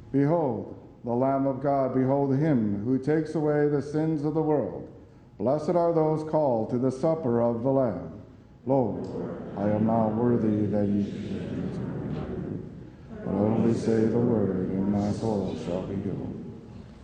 Behold, the Lamb of God, behold him who takes away the sins of the world. Blessed are those called to the supper of the Lamb. Lord, I am not worthy that you should use me, but only say the word, and my soul shall be healed.